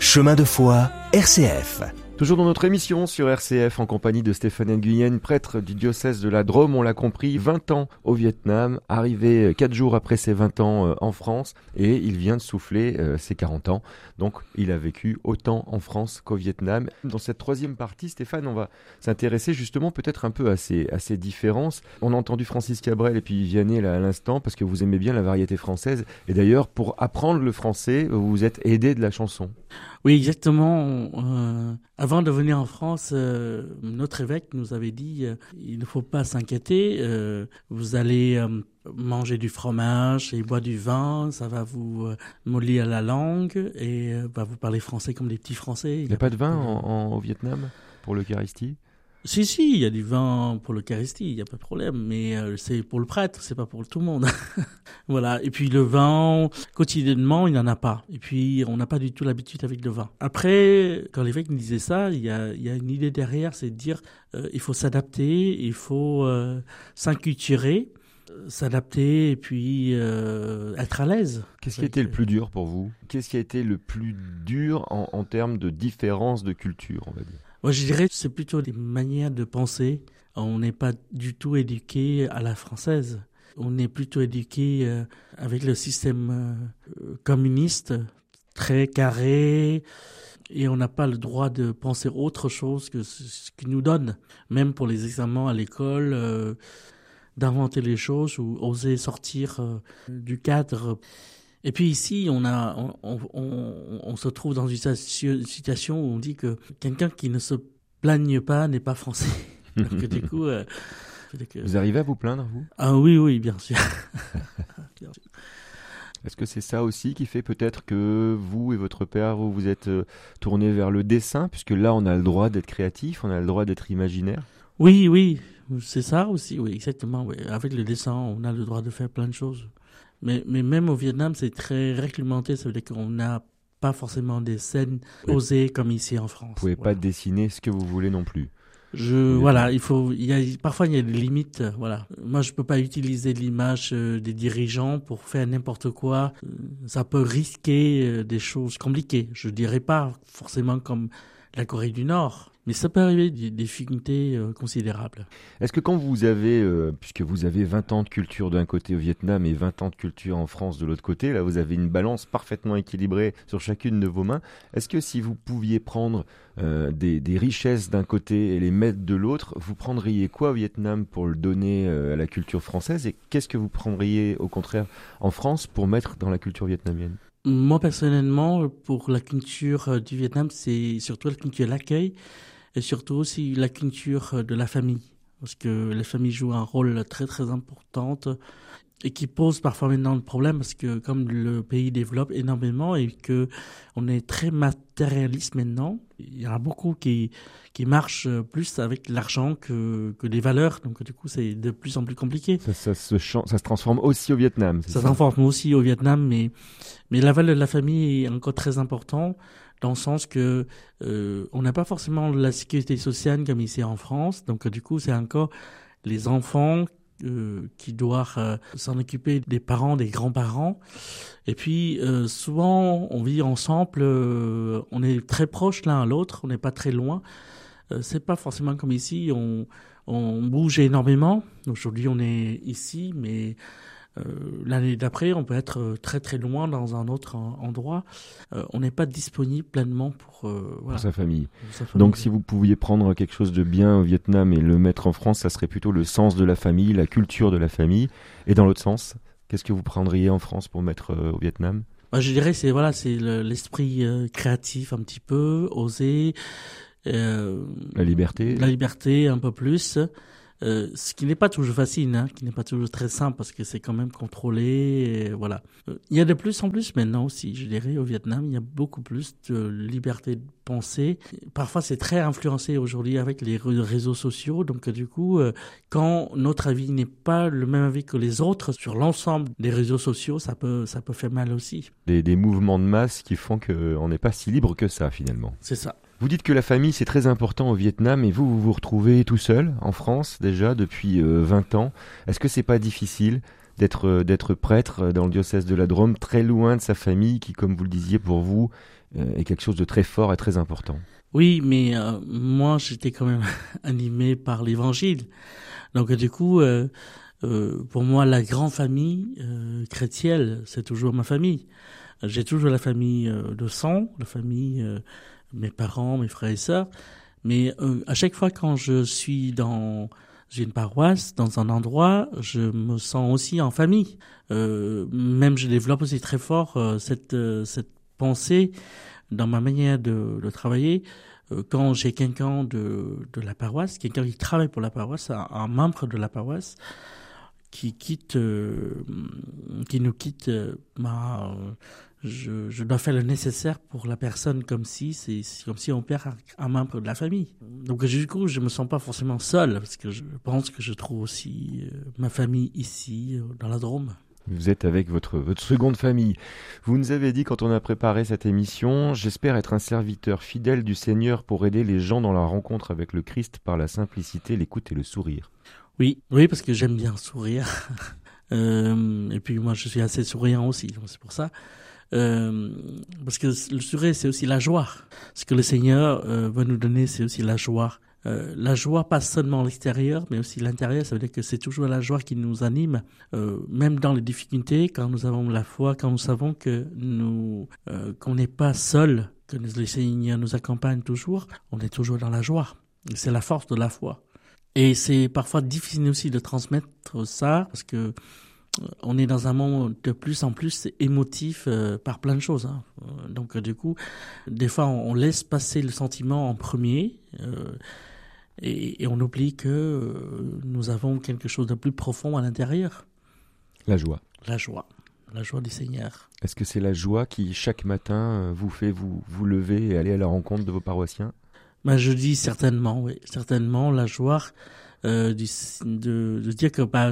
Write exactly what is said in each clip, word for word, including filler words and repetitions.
Chemin de foi, R C F. Toujours dans notre émission sur R C F en compagnie de Stéphane Nguyen, prêtre du diocèse de la Drôme, on l'a compris, vingt ans au Vietnam, arrivé quatre jours après ses vingt ans en France et il vient de souffler ses quarante ans. Donc il a vécu autant en France qu'au Vietnam. Dans cette troisième partie, Stéphane, on va s'intéresser justement peut-être un peu à ces, à ces différences. On a entendu Francis Cabrel et puis Vianney là à l'instant parce que vous aimez bien la variété française et d'ailleurs pour apprendre le français, vous vous êtes aidé de la chanson. Oui, exactement. Euh, avant de venir en France, euh, notre évêque nous avait dit euh, il ne faut pas s'inquiéter. Euh, vous allez euh, manger du fromage et boire du vin, ça va vous euh, mollir la langue et euh, va vous parler français comme des petits Français. Il n'y a pas de vin en, en, au Vietnam pour l'Eucharistie ? Si, si, il y a du vin pour l'Eucharistie, il n'y a pas de problème, mais euh, c'est pour le prêtre, c'est pas pour tout le monde. Voilà, et puis le vin, quotidiennement, il n'y en a pas. Et puis, on n'a pas du tout l'habitude avec le vin. Après, quand l'évêque nous disait ça, il y a, il y a une idée derrière, c'est de dire euh, il faut s'adapter, il faut euh, s'inculturer, s'adapter et puis euh, être à l'aise. Qu'est-ce qui a été le plus dur pour vous ? Qu'est-ce qui a été le plus dur en, en termes de différence de culture, on va dire ? Moi, je dirais que c'est plutôt des manières de penser. On n'est pas du tout éduqué à la française. On est plutôt éduqué euh, avec le système euh, communiste, très carré, et on n'a pas le droit de penser autre chose que ce qu'il nous donne. Même pour les examens à l'école, euh, d'inventer les choses ou oser sortir euh, du cadre. Et puis ici, on a, on, on, on se trouve dans une situation où on dit que quelqu'un qui ne se plaigne pas n'est pas français. Donc du coup, euh, que... vous arrivez à vous plaindre, vous ? Ah oui, oui, bien sûr. Bien sûr. Est-ce que c'est ça aussi qui fait peut-être que vous et votre père, vous vous êtes tournés vers le dessin, puisque là, on a le droit d'être créatif, on a le droit d'être imaginaire ? Oui, oui, c'est ça aussi, oui, exactement. Oui. Avec le dessin, on a le droit de faire plein de choses. Mais, mais même au Vietnam, c'est très réglementé. Ça veut dire qu'on n'a pas forcément des scènes oui. osées comme ici en France. Vous pouvez voilà. pas dessiner ce que vous voulez non plus. Je, voilà, il faut, il y a, parfois il y a des limites, voilà. Moi, je peux pas utiliser l'image euh, des dirigeants pour faire n'importe quoi. Euh, ça peut risquer euh, des choses compliquées. Je dirais pas forcément comme la Corée du Nord. Mais ça peut arriver des difficultés euh, considérables. Est-ce que quand vous avez, euh, puisque vous avez vingt ans de culture d'un côté au Vietnam et vingt ans de culture en France de l'autre côté, là vous avez une balance parfaitement équilibrée sur chacune de vos mains, est-ce que si vous pouviez prendre euh, des, des richesses d'un côté et les mettre de l'autre, vous prendriez quoi au Vietnam pour le donner euh, à la culture française et qu'est-ce que vous prendriez au contraire en France pour mettre dans la culture vietnamienne ? Moi personnellement, pour la culture du Vietnam, c'est surtout la culture de l'accueil. Et surtout aussi la culture de la famille, parce que la famille joue un rôle très très important et qui pose parfois maintenant le problème, parce que comme le pays développe énormément et que on est très matérialiste maintenant, il y en a beaucoup qui qui marchent plus avec l'argent que que les valeurs, donc du coup c'est de plus en plus compliqué. Ça, ça, se, ça se transforme aussi au Vietnam. C'est ça, ça se transforme aussi au Vietnam, mais mais la valeur de la famille est encore très important. Dans le sens que euh, on n'a pas forcément la sécurité sociale comme ici en France, donc du coup c'est encore les enfants euh, qui doivent euh, s'en occuper des parents, des grands-parents, et puis euh, souvent on vit ensemble, euh, on est très proches l'un à l'autre, on n'est pas très loin. Euh, c'est pas forcément comme ici, on on bouge énormément. Aujourd'hui on est ici, mais Euh, l'année d'après, on peut être très très loin dans un autre endroit. Euh, on n'est pas disponible pleinement pour, euh, voilà, pour sa famille. Pour sa famille. Donc si vous pouviez prendre quelque chose de bien au Vietnam et le mettre en France, ça serait plutôt le sens de la famille, la culture de la famille. Et dans l'autre sens, qu'est-ce que vous prendriez en France pour mettre euh, au Vietnam ? Moi, je dirais que c'est, voilà, c'est le, l'esprit euh, créatif un petit peu, osé. Euh, la liberté. La liberté un peu plus. Euh, ce qui n'est pas toujours facile, hein, qui n'est pas toujours très simple parce que c'est quand même contrôlé, et voilà. Euh, il y a de plus en plus maintenant aussi, je dirais, au Vietnam, il y a beaucoup plus de liberté de penser. Parfois, c'est très influencé aujourd'hui avec les réseaux sociaux, donc du coup, euh, quand notre avis n'est pas le même avis que les autres sur l'ensemble des réseaux sociaux, ça peut, ça peut faire mal aussi. Des, des mouvements de masse qui font qu'on n'est pas si libre que ça, finalement. C'est ça. Vous dites que la famille, c'est très important au Vietnam, et vous, vous vous retrouvez tout seul, en France, déjà, depuis euh, vingt ans. Est-ce que c'est pas difficile d'être, d'être prêtre dans le diocèse de la Drôme, très loin de sa famille qui, comme vous le disiez, pour vous, euh, est quelque chose de très fort et très important. Oui, mais euh, moi, j'étais quand même animé par l'Évangile. Donc, du coup, euh, euh, pour moi, la grande famille euh, chrétienne, c'est toujours ma famille. J'ai toujours la famille euh, de sang, la famille, euh, mes parents, mes frères et sœurs. Mais euh, à chaque fois quand je suis dans une paroisse, dans un endroit, je me sens aussi en famille. Euh, même je développe aussi très fort euh, cette, euh, cette pensée dans ma manière de, de travailler. Euh, quand j'ai quelqu'un de, de la paroisse, quelqu'un qui travaille pour la paroisse, un, un membre de la paroisse, qui quitte, euh, qui nous quitte, euh, bah, euh, je, je dois faire le nécessaire pour la personne, comme si c'est, c'est comme si on perd un, un membre de la famille. Donc du coup, je me sens pas forcément seul, parce que je pense que je trouve aussi euh, ma famille ici, euh, dans la Drôme. Vous êtes avec votre, votre seconde famille. Vous nous avez dit quand on a préparé cette émission, j'espère être un serviteur fidèle du Seigneur pour aider les gens dans leur rencontre avec le Christ par la simplicité, l'écoute et le sourire. Oui, oui, parce que j'aime bien sourire. euh, et puis moi, je suis assez souriant aussi, donc c'est pour ça. Euh, parce que le sourire, c'est aussi la joie. Ce que le Seigneur euh, va nous donner, c'est aussi la joie. Euh, la joie, pas seulement l'extérieur, mais aussi l'intérieur. Ça veut dire que c'est toujours la joie qui nous anime, euh, même dans les difficultés, quand nous avons la foi, quand nous savons que nous, euh, qu'on n'est pas seul, que le Seigneur nous accompagne toujours. On est toujours dans la joie. Et c'est la force de la foi. Et c'est parfois difficile aussi de transmettre ça, parce que on est dans un monde de plus en plus émotif euh, par plein de choses. Hein. Donc euh, du coup, des fois, on, on laisse passer le sentiment en premier euh, et, et on oublie que euh, nous avons quelque chose de plus profond à l'intérieur. La joie. La joie. La joie du Seigneur. Est-ce que c'est la joie qui, chaque matin, vous fait vous, vous lever et aller à la rencontre de vos paroissiens ? Ben, je dis certainement, oui. Certainement, la joie euh, du, de, de dire que... Ben,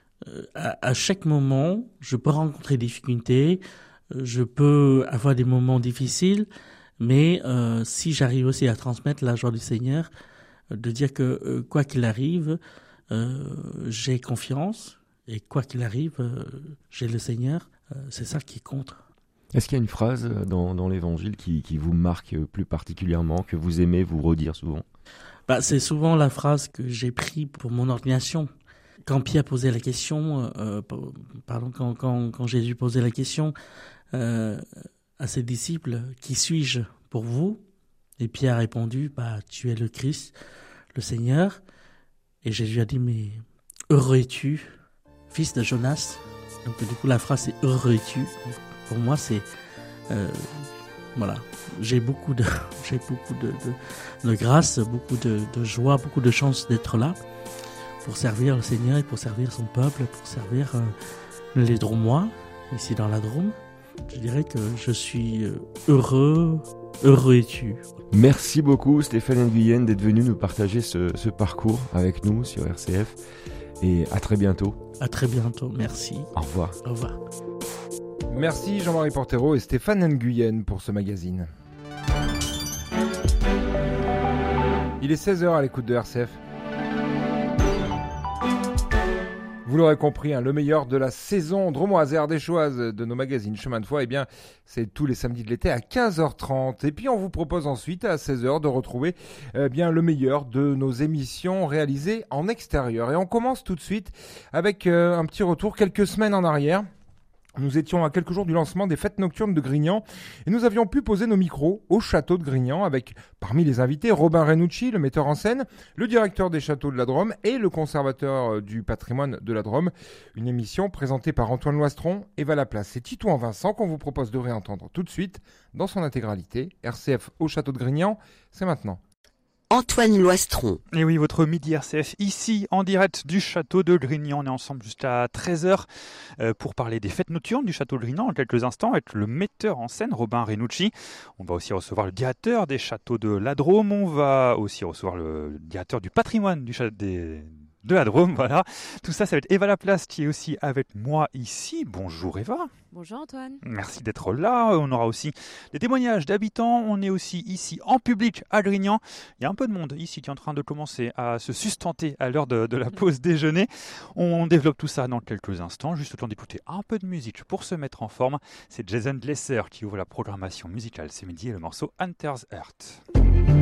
À, à chaque moment, je peux rencontrer des difficultés, je peux avoir des moments difficiles, mais euh, si j'arrive aussi à transmettre la joie du Seigneur, de dire que euh, quoi qu'il arrive, euh, j'ai confiance, et quoi qu'il arrive, euh, j'ai le Seigneur, euh, c'est ça qui compte. Est-ce qu'il y a une phrase dans, dans l'Évangile qui, qui vous marque plus particulièrement, que vous aimez vous redire souvent ? Bah, c'est souvent la phrase que j'ai prise pour mon ordination. Quand Pierre posait la question, euh, pardon, quand, quand, quand Jésus posait la question euh, à ses disciples, qui suis-je pour vous ? Et Pierre a répondu, bah, tu es le Christ, le Seigneur. Et Jésus a dit, mais heureux es-tu, fils de Jonas ? Donc du coup, la phrase c'est heureux es-tu. Pour moi, c'est euh, voilà, j'ai beaucoup de, j'ai beaucoup de, de, de grâce, beaucoup de, de joie, beaucoup de chance d'être là. Pour servir le Seigneur et pour servir son peuple, pour servir euh, les Drômois, ici dans la Drôme. Je dirais que je suis heureux, heureux es-tu. Merci beaucoup Stéphane Nguyen d'être venu nous partager ce, ce parcours avec nous sur R C F et à très bientôt. À très bientôt, merci. Au revoir. Au revoir. Merci Jean-Marie Portero et Stéphane Nguyen pour ce magazine. Il est seize heures à l'écoute de R C F. Vous l'aurez compris, hein, le meilleur de la saison drômoise et ardéchoise de nos magazines Chemin de Foi, eh bien, c'est tous les samedis de l'été à quinze heures trente. Et puis, on vous propose ensuite à seize heures de retrouver eh bien, le meilleur de nos émissions réalisées en extérieur. Et on commence tout de suite avec euh, un petit retour quelques semaines en arrière. Nous étions à quelques jours du lancement des fêtes nocturnes de Grignan et nous avions pu poser nos micros au château de Grignan avec, parmi les invités, Robin Renucci, le metteur en scène, le directeur des châteaux de la Drôme et le conservateur du patrimoine de la Drôme. Une émission présentée par Antoine Loistron, Eva Laplace et Titouan Vincent qu'on vous propose de réentendre tout de suite dans son intégralité. R C F au château de Grignan, c'est maintenant. Antoine Loistron. Et oui, votre midi R C F ici en direct du château de Grignan. On est ensemble jusqu'à treize heures euh, pour parler des fêtes nocturnes du château de Grignan en quelques instants avec le metteur en scène Robin Renucci. On va aussi recevoir le directeur des châteaux de la Drôme. On va aussi recevoir le directeur du patrimoine du château des de la Drôme, voilà. Tout ça, ça va être Eva Laplace qui est aussi avec moi ici. Bonjour Eva. Bonjour Antoine. Merci d'être là. On aura aussi des témoignages d'habitants. On est aussi ici en public à Grignan. Il y a un peu de monde ici qui est en train de commencer à se sustenter à l'heure de, de la pause déjeuner. On développe tout ça dans quelques instants. Juste le temps d'écouter un peu de musique pour se mettre en forme. C'est Jason Glesser qui ouvre la programmation musicale ce midi et le morceau Hunter's Heart.